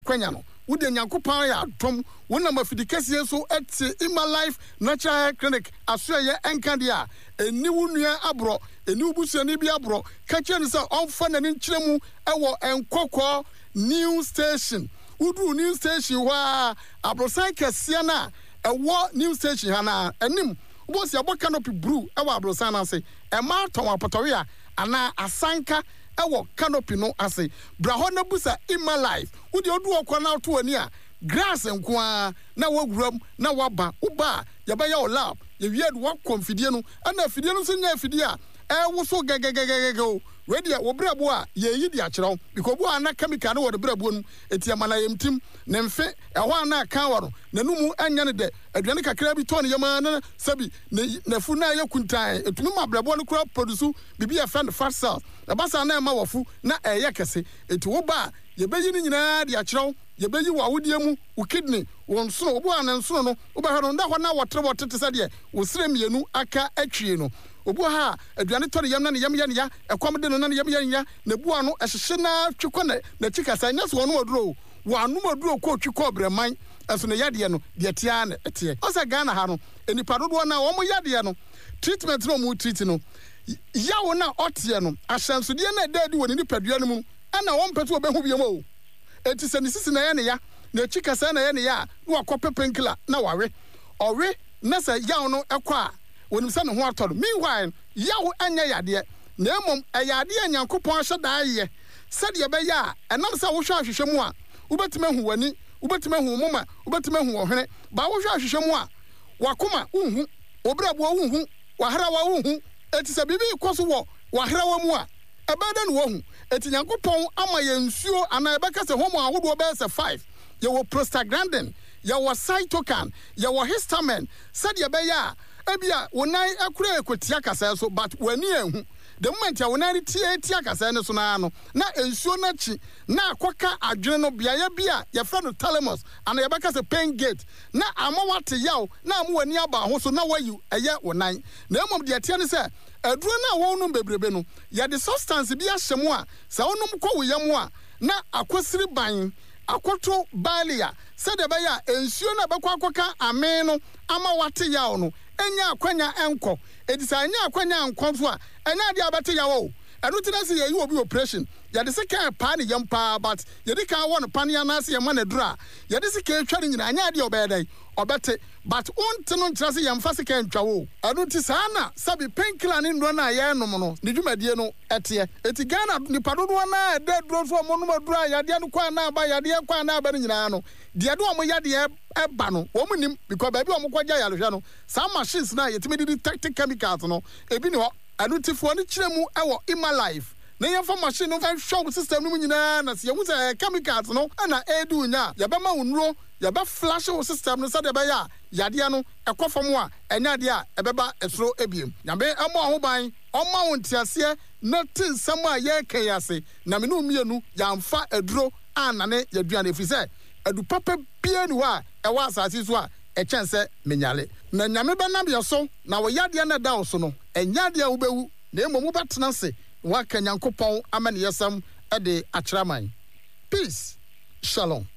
kwanya no wo de Nyankopon ya adom wo na mafidikase so eti Ima Life Natural Clinic aso ye enka de a eni wo nua abro eni ubusuani bi abro ka kire no se onfa na ni nkyeremu ewo enkokọ new station udu new station wa abrosan kese na ewo new station ha na enim ubosi abo canopy brew ewo abrosan na se e ma ton apotowe a ana asanka ewo canopy no ase braho na busa Ima Life udi odu okwa na to ani a grass nkoa na waguram na waba uba yabaya o lab ye wied wa konfidie no ana afidie no so nya afidie a wo so gegegegege ready wo brabo a ye yi di akyerew because bo ana chemical no wo de brabo no etiama na yemtim ne mfe ɛho ana ka waro nanumu anya ne de aduane kakra bi to ne yema na sabi na fu na ye kuntan etumi ma brabo no kura produce bibi e friend fat cells abasa na ma wofu na ɛyɛ kese eti wo ba ye beyi ni nyina di akyerew ye beyi wo awodie mu wo kidney wo nsono wo bo ana nsono no wo ba hɔ no nda hɔ na wɔtete sɛ de wo sire mienu aka atwie no obu ha aduane to ne yam na ne yam ya ne ya ekwam de no na ne yam ya ne ya na bua no ɛhyehye na twekɔ na chikasa nya so no oduro wo anu oduro ko twekɔ breman ɛso ne yade no de tia na ɛte o sɛ Ghana ha no enipa dodo na wo mo yade no treatment no mo treat no yawo na ɔte no ahyansodie na dadi wɔ ne nipadua no mu ana wo mpɛto obehu biam o enti sɛ ne sisi na ya ne ya na chikasa na ya ne ya na wakɔ penkila na wawe ɔwe na sɛ yawo no ɛkɔ a wonim sa ne ho atɔ meanwhile yawo anya yade na emom ayade Nyankopon ahye daaye sɛde ɛbɛyɛ a ɛnam sɛ wo hwɛ ahwehwɛ mu a wobɛtime hu wani wobɛtime hu moma wobɛtime hu ohwene ba wo hwɛ ahwehwɛ mu a wakoma unhu obrabo unhu wahrawa unhu eti sɛ bibi ikoso wo wahrawa mu a ɛbɛda no wahu eti Nyankopon ama yɛ nsuo ana ɛbɛka sɛ homo ahodo bɛyɛ sɛ 5 yɛ wɔ prostaglandin yɛ wɔ cytokine yɛ wɔ histamine sɛde ɛbɛyɛ a ebia wonai akura ekotia kasa so but wani ehu the moment ya wonai tia kasa ne so na no na ensuo na chi na akoka adwene no biaye bia ye fra no thalamus ana ye beka se pain gate na amawate yaw na am wani aba ho so na wayu eye wonai na emom de atia ne se aduro na wonu bebrebe no ye de substance bi ahyemu a sa wonum kɔ woyam a na akosiri ban akoto balia se de be ya ensuo na bekɔ akoka ame no ama wate yaw no enya akwanya enko edisa enya akwanya enko so a enya de abete yawo enu ti na se ye obi operation ye de se kan pa ne yam pa but ye de kan won pa ne anase ye ma na dura ye de se kan tware nyina enya de obedai obete but onte no ntra se ye mfa se kan twawo enu ti sa na sabi painkiller ne ndo na ye nom no ne dwumadie no ete eti Ghana ni padodo na de duro so mo no dura ya de no kwa na ba ya de kwa na ba nyina no de do mo ya de eba no wo munim because baby wo mokwaja ya lohwe no some machines na yetime detect chemicals no ebi ni ho anutifo ni kiremu ewo Ima Life na yɛmfa machine no fa show system no nyina na se yɛhu sɛ chemicals no ana edu nya yɛbɛma wonuro yɛbɛ flash wo system no sɛ de bɛya yade no ɛkɔfam a ɛnya de a ɛbɛba ɛsoro ebiem nyame ɛmɔ ahoban ɔma wo ntiase na tinsɛm a yɛka yase na me no mienu yɛmfa aduro anane yɛduane fi sɛ adu papa bia ni wa ɛwa asase so a ɛkyɛn sɛ menyale na nyame bɛnam yɛ so na wo yade na da wo so no ɛnya de a wobɛwu na emom wobɛtena se wa Nyankopon amane yɛsɛm ɛde akyerɛman peace shalom.